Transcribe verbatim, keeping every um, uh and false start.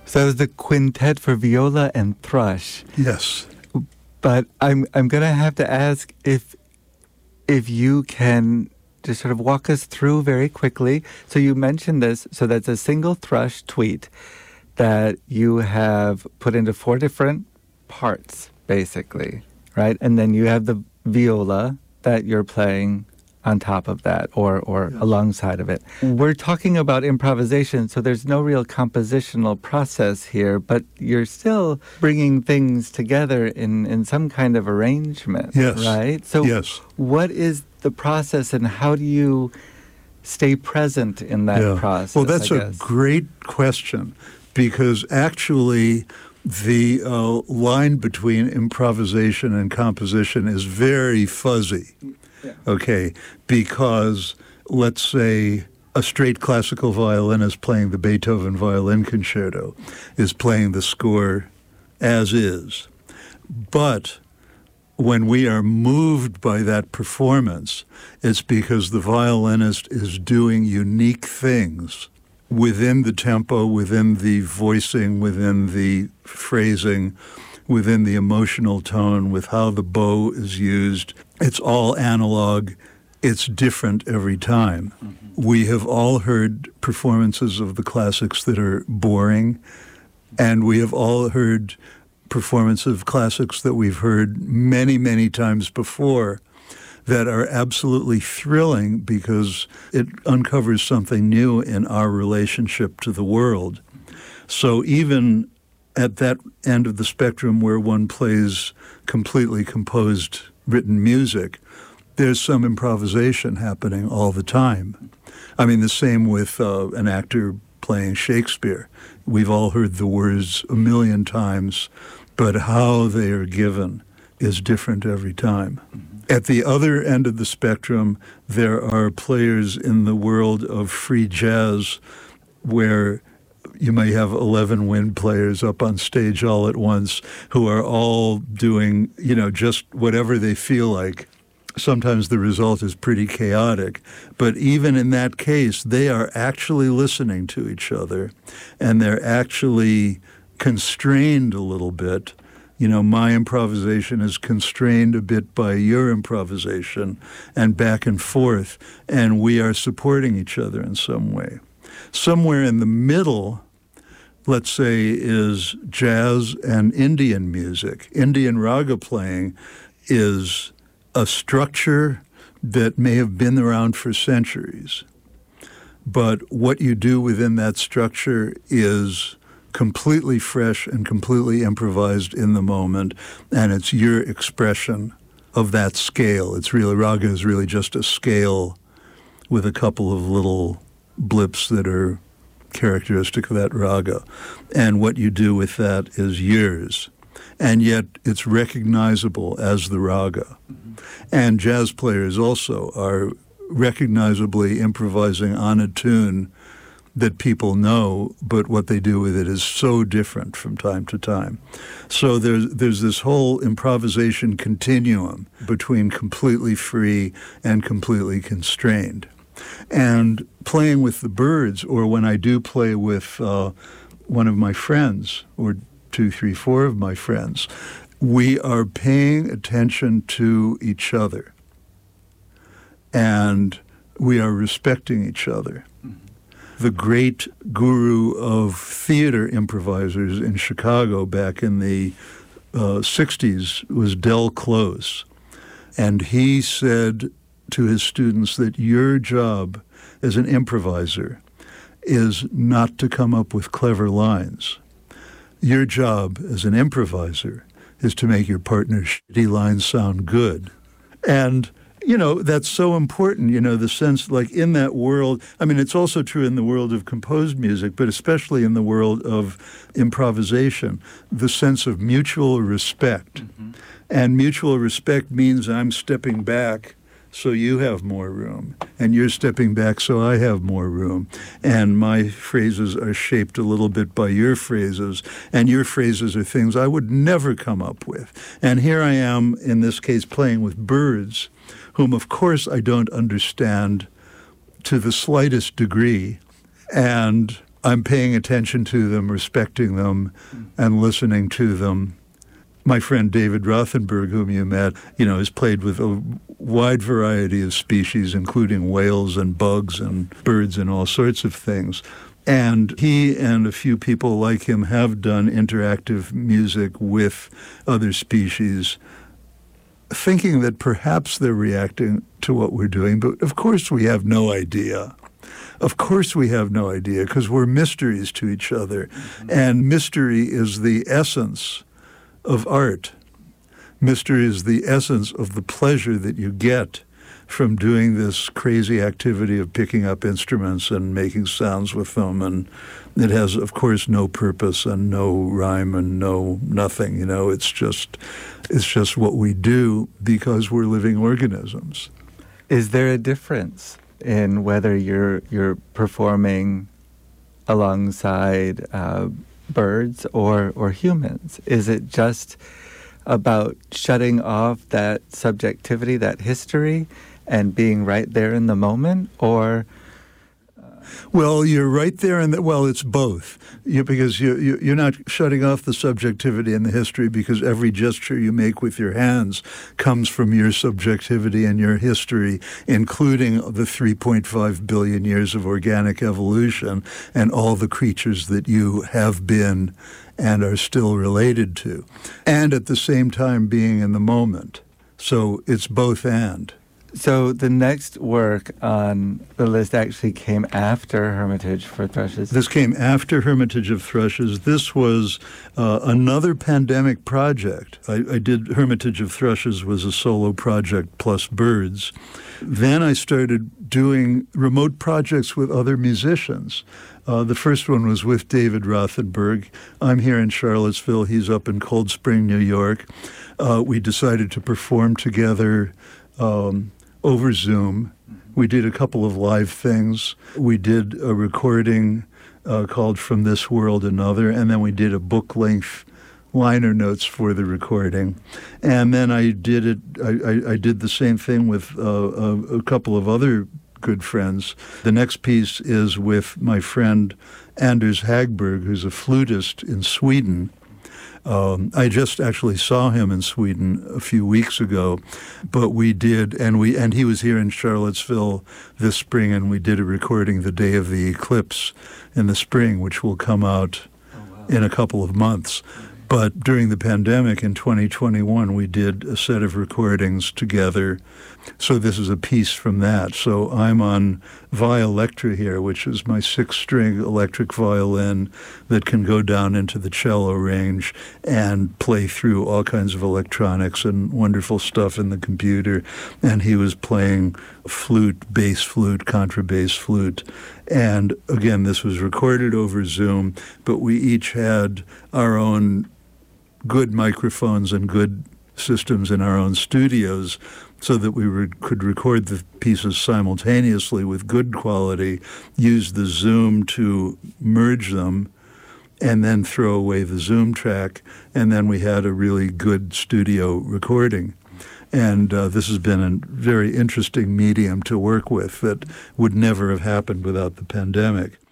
So that was the quintet for viola and thrush. Yes. But I'm I'm going to have to ask if if you can just sort of walk us through very quickly. So you mentioned this. So that's a single thrush tweet that you have put into four different parts, basically, right? And then you have the viola that you're playing on top of that or, or yes. alongside of it. We're talking about improvisation, so there's no real compositional process here, but you're still bringing things together in, in some kind of arrangement, yes. right? So yes. what is the process and how do you stay present in that yeah. process? Well, that's a great question because actually the uh, line between improvisation and composition is very fuzzy. Yeah. Okay, because let's say a straight classical violinist playing the Beethoven Violin Concerto is playing the score as is. But when we are moved by that performance, it's because the violinist is doing unique things within the tempo, within the voicing, within the phrasing, within the emotional tone, with how the bow is used. It's all analog. It's different every time. Mm-hmm. We have all heard performances of the classics that are boring, and we have all heard performances of classics that we've heard many, many times before that are absolutely thrilling because it uncovers something new in our relationship to the world. So even at that end of the spectrum where one plays completely composed written music, there's some improvisation happening all the time. I mean, the same with uh, an actor playing Shakespeare. We've all heard the words a million times, but how they are given is different every time. Mm-hmm. At the other end of the spectrum, there are players in the world of free jazz where you may have eleven wind players up on stage all at once who are all doing, you know, just whatever they feel like. Sometimes the result is pretty chaotic. But even in that case, they are actually listening to each other, and they're actually constrained a little bit. You know, my improvisation is constrained a bit by your improvisation, and back and forth, and we are supporting each other in some way. Somewhere in the middle, let's say, is jazz and Indian music. Indian raga playing is a structure that may have been around for centuries. But what you do within that structure is completely fresh and completely improvised in the moment, and it's your expression of that scale. It's really, raga is really just a scale with a couple of little blips that are characteristic of that raga. And what you do with that is yours. And yet it's recognizable as the raga. Mm-hmm. And jazz players also are recognizably improvising on a tune that people know, but what they do with it is so different from time to time. So there's there's this whole improvisation continuum between completely free and completely constrained. And playing with the Byrds, or when I do play with uh, one of my friends, or two, three, four of my friends, we are paying attention to each other. And we are respecting each other. Mm-hmm. The great guru of theater improvisers in Chicago back in the uh, sixties was Del Close. And he said to his students that your job as an improviser is not to come up with clever lines. Your job as an improviser is to make your partner's shitty lines sound good. And, you know, that's so important, you know, the sense, like, in that world, I mean, it's also true in the world of composed music, but especially in the world of improvisation, the sense of mutual respect. Mm-hmm. And mutual respect means I'm stepping back so you have more room, and you're stepping back so I have more room, and my phrases are shaped a little bit by your phrases, and your phrases are things I would never come up with. And here I am, in this case, playing with Byrds, whom, of course, I don't understand to the slightest degree, and I'm paying attention to them, respecting them, and listening to them. My friend David Rothenberg, whom you met, you know, has played with a wide variety of species, including whales and bugs and birds and all sorts of things. And he and a few people like him have done interactive music with other species, thinking that perhaps they're reacting to what we're doing. But of course we have no idea. Of course we have no idea, because we're mysteries to each other. Mm-hmm. And mystery is the essence of art. Mystery is the essence of the pleasure that you get from doing this crazy activity of picking up instruments and making sounds with them. And it has, of course, no purpose and no rhyme and no nothing. You know, it's just, it's just what we do because we're living organisms. Is there a difference in whether you're you're performing alongside uh, birds or or humans? Is it just about shutting off that subjectivity, that history, and being right there in the moment, or? Well, you're right there, and well, it's both. You, because you, you, you're not shutting off the subjectivity and the history, because every gesture you make with your hands comes from your subjectivity and your history, including the three point five billion years of organic evolution and all the creatures that you have been and are still related to, and at the same time being in the moment. So it's both and. So the next work on the list actually came after Hermitage for Thrushes. This came after Hermitage of Thrushes. This was uh, another pandemic project. I, I did Hermitage of Thrushes was a solo project plus birds. Then I started doing remote projects with other musicians. Uh, the first one was with David Rothenberg. I'm here in Charlottesville. He's up in Cold Spring, New York. Uh, we decided to perform together um, over Zoom. We did a couple of live things. We did a recording uh, called From This World Another, and then we did a book-length liner notes for the recording. And then I did it. I, I, I did the same thing with uh, a, a couple of other good friends. The next piece is with my friend Anders Hagberg, who's a flutist in Sweden. Um, I just actually saw him in Sweden a few weeks ago, but we did, and we and he was here in Charlottesville this spring, and we did a recording the day of the eclipse in the spring, which will come out oh, wow. in a couple of months. But during the pandemic in twenty twenty-one, we did a set of recordings together. So this is a piece from that. So I'm on Violectra here, which is my six-string electric violin that can go down into the cello range and play through all kinds of electronics and wonderful stuff in the computer. And he was playing flute, bass flute, contrabass flute. And again, this was recorded over Zoom, but we each had our own good microphones and good systems in our own studios so that we re- could record the pieces simultaneously with good quality, use the Zoom to merge them, and then throw away the Zoom track, and then we had a really good studio recording. And uh, this has been a very interesting medium to work with that would never have happened without the pandemic.